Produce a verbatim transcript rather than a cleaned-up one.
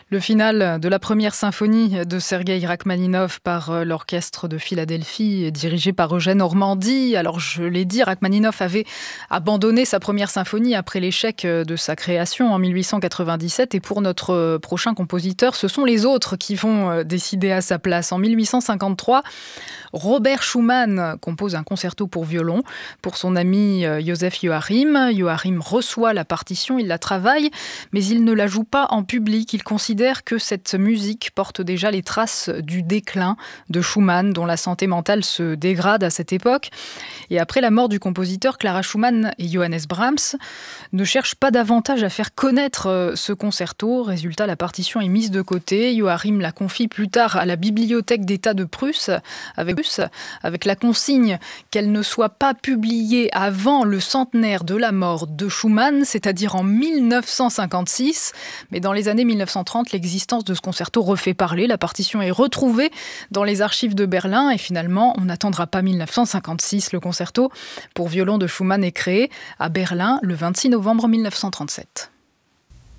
Le final de la première symphonie de Sergueï Rachmaninov par l'Orchestre de Philadelphie, dirigé par Eugène Ormandy. Alors, je l'ai dit, Rachmaninov avait abandonné sa première symphonie après l'échec de sa création en mille huit cent quatre-vingt-dix-sept. Et pour notre prochain compositeur, ce sont les autres qui vont décider à sa place. En mille huit cent cinquante-trois, Robert Schumann compose un concerto pour violon pour son ami Joseph Joachim. Joachim reçoit la partition, il la travaille, mais il ne la joue pas en public. Il considère que cette musique porte déjà les traces du déclin de Schumann, dont la santé mentale se dégrade à cette époque. Et après la mort du compositeur, Clara Schumann et Johannes Brahms ne cherchent pas davantage à faire connaître ce concerto. Résultat, la partition est mise de côté. Joachim la confie plus tard à la Bibliothèque d'État de Prusse, avec, avec la consigne qu'elle ne soit pas publiée avant le centenaire de la mort de Schumann, c'est-à-dire en mille neuf cent cinquante-six. Mais dans les années mille neuf cent trente, l'existence de ce concerto refait parler. La partition est retrouvée dans les archives de Berlin et finalement, on n'attendra pas mille neuf cent cinquante-six. Le concerto pour violon de Schumann est créé à Berlin le vingt-six novembre mille neuf cent trente-sept.